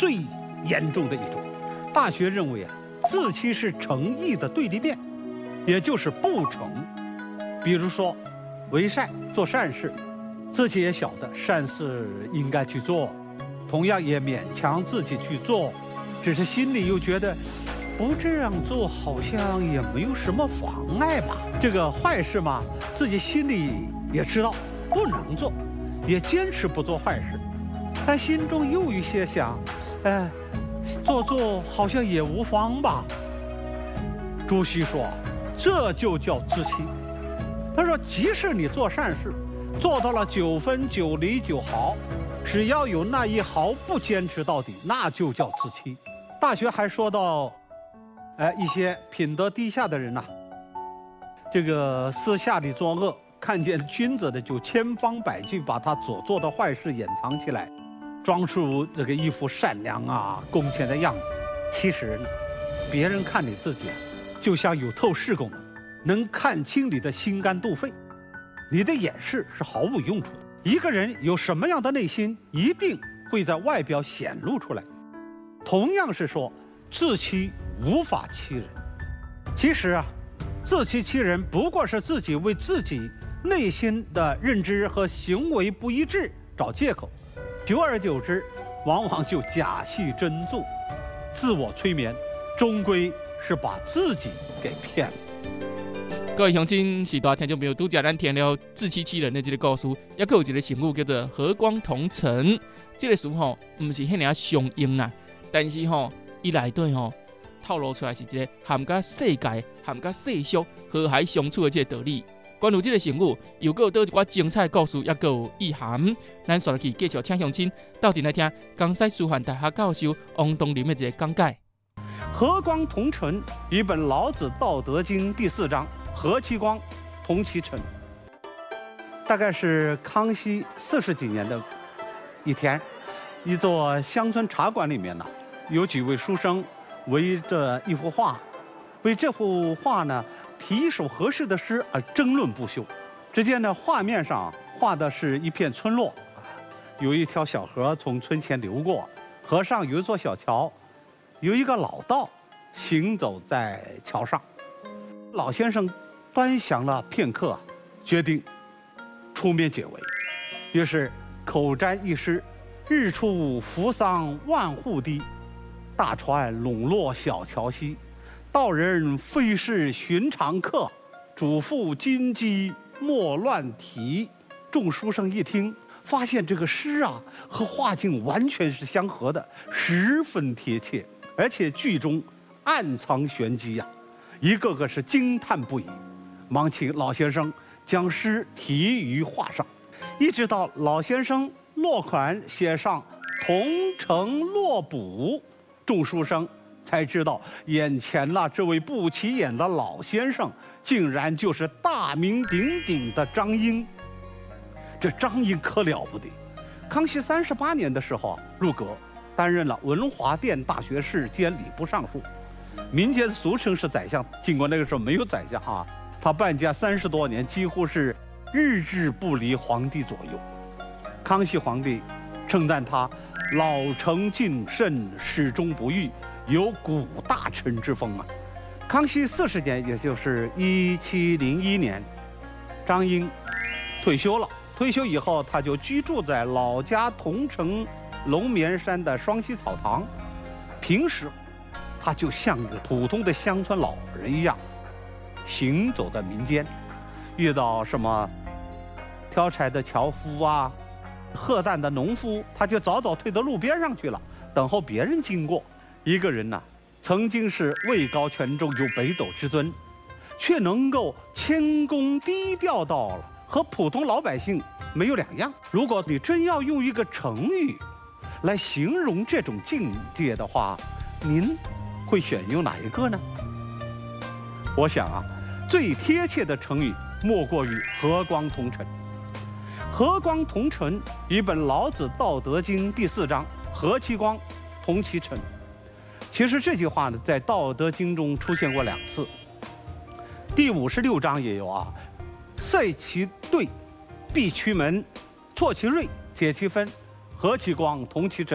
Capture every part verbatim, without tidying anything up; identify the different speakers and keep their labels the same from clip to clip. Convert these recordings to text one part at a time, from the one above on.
Speaker 1: 最严重的一种。大学认为啊，自欺是诚意的对立面，也就是不诚。比如说，为善做善事，自己也晓得善事应该去做，同样也勉强自己去做，只是心里又觉得不这样做好像也没有什么妨碍吧。这个坏事嘛，自己心里也知道不能做，也坚持不做坏事，但心中又有一些想，哎，做做好像也无妨吧。朱熹说，这就叫自欺。他说，即使你做善事，做到了九分九厘九毫，只要有那一毫不坚持到底，那就叫自欺。大学还说到，哎，一些品德低下的人呐、啊，这个私下里作恶，看见君子的就千方百计把他所做的坏事掩藏起来，装出这个一副善良啊、恭谦的样子。其实呢，别人看你自己啊，就像有透视功能，能看清你的心肝肚肺。你的掩饰是毫无用处的。一个人有什么样的内心，一定会在外表显露出来。同样是说，自欺无法欺人。其实啊，自欺欺人不过是自己为自己内心的认知和行为不一致找借口，久而久之，往往就假戏真做，自我催眠，终归是把自己给骗了。
Speaker 2: 各位乡亲，是大听众朋友拄则咱听了自欺欺人的这个故事，也有一个成语叫做和光同尘。这个词吼，不是遐尔常用啦，但是吼，伊内底吼透露出来是一个含甲世界、含甲世俗和谐相处的这个道理。关于这个成语，又有倒一寡精彩故事，也有意涵。咱续落去继续请乡亲到底来听江西师范大学教授王东林的这个讲解。
Speaker 1: 和光同尘，一本老子《道德经》第四章。和其光，同其尘。大概是康熙四十几年的一天，一座乡村茶馆里面呢，有几位书生围着一幅画，为这幅画呢题一首合适的诗而争论不休。只见呢，画面上画的是一片村落，有一条小河从村前流过，河上有一座小桥，有一个老道行走在桥上。老先生端详了片刻，决定出面解围。于是口占一诗：日出扶桑万户堤，大船笼络小桥西。道人非是寻常客，嘱咐金鸡莫乱啼。众书生一听，发现这个诗啊和画境完全是相合的，十分贴切，而且句中暗藏玄机呀、啊，一个个是惊叹不已。忙请老先生将诗题于画上，一直到老先生落款写上“同城落补”，众书生才知道眼前那这位不起眼的老先生，竟然就是大名鼎鼎的张英。这张英可了不得，康熙三十八年的时候啊，入阁，担任了文华殿大学士兼礼部尚书，民间的俗称是宰相。尽管那个时候没有宰相啊，他办家三十多年，几乎是日日不离皇帝左右。康熙皇帝称赞他老成谨慎，始终不渝，有古大臣之风啊。康熙四十年，也就是一七零一年，张英退休了。退休以后，他就居住在老家桐城龙眠山的双溪草堂。平时，他就像个普通的乡村老人一样，行走在民间，遇到什么挑柴的樵夫啊、荷担的农夫，他就早早退到路边上去了，等候别人经过。一个人呢、啊，曾经是位高权重，有北斗之尊，却能够谦恭低调到了和普通老百姓没有两样。如果你真要用一个成语来形容这种境界的话，您会选用哪一个呢？我想啊，最贴切的成语莫过于和光同尘。和光同尘，一本老子《道德经》第四章，和其光，同其尘。其实这句话呢，在《道德经》中出现过两次。第五十六章也有啊，塞其兑，闭其门，挫其锐，解其分，和其光，同其尘，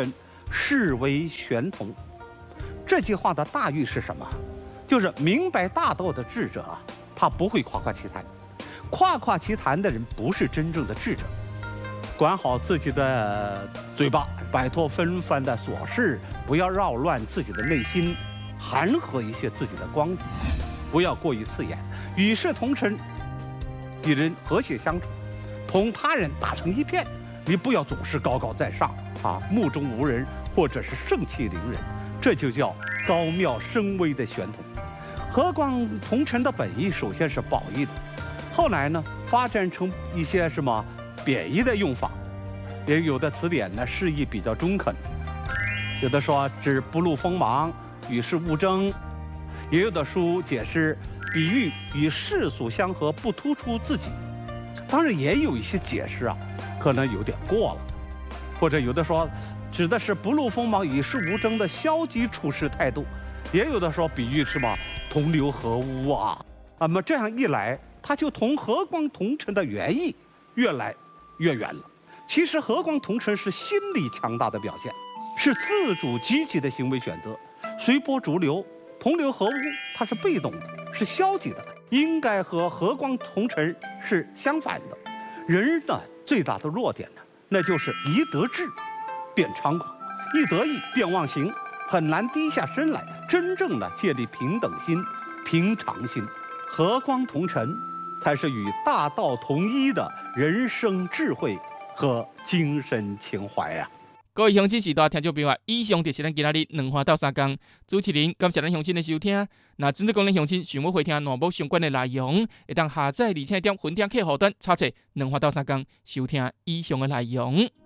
Speaker 1: 是为玄同。这句话的大意是什么？就是明白大道的智者啊，他不会夸夸其谈，夸夸其谈的人不是真正的智者。管好自己的嘴巴，摆脱纷繁的琐事，不要扰乱自己的内心，含和一些自己的光底，不要过于刺眼，与世同尘，与人和谐相处，同他人打成一片。你不要总是高高在上啊，目中无人，或者是盛气凌人，这就叫高妙深微的玄同。和光同尘的本意首先是褒义的，后来呢发展成一些什么贬义的用法，也有的词典呢释义比较中肯，有的说指不露锋芒，与世无争，也有的书解释比喻与世俗相合，不突出自己。当然也有一些解释啊，可能有点过了，或者有的说指的是不露锋芒、与世无争的消极处事态度，也有的说比喻什么同流合污啊。那么这样一来，它就同和光同尘的原意越来越远了。其实和光同尘是心理强大的表现，是自主积极的行为选择。随波逐流、同流合污，它是被动的，是消极的，应该和和光同尘是相反的。人的最大的弱点呢，那就是一得志便猖狂，一得意便忘形，很难低下身来，真正的建立平等心、平常心。和光同尘才是与大道同一的人生智慧和精神情怀呀、啊。
Speaker 2: 各位乡亲时代听众朋友，以上就是咱今仔日两花斗三工主持人，感谢咱乡亲的收听。那针对讲咱乡亲想要回听栏目相关的内容，会当下载而且点分听客户端查册两花斗三工收听以上的内容。